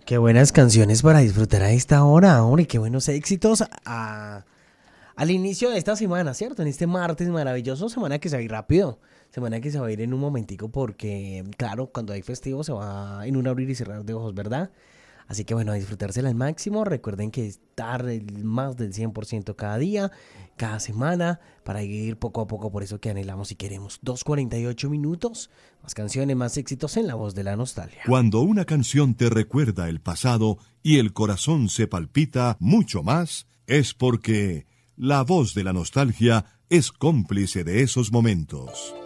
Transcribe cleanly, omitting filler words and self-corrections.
Qué buenas canciones para disfrutar a esta hora, hombre, qué buenos éxitos al inicio de esta semana, ¿cierto? En este martes maravilloso, semana que se va a ir rápido, semana que se va a ir en un momentico porque, claro, cuando hay festivo se va en un abrir y cerrar de ojos, ¿verdad? Así que bueno, a disfrutársela al máximo. Recuerden que estar más del 100% cada día, cada semana, para ir poco a poco por eso que anhelamos y queremos. 2:48 minutos, más canciones, más éxitos en la voz de la nostalgia. Cuando una canción te recuerda el pasado y el corazón se palpita mucho más, es porque la voz de la nostalgia es cómplice de esos momentos.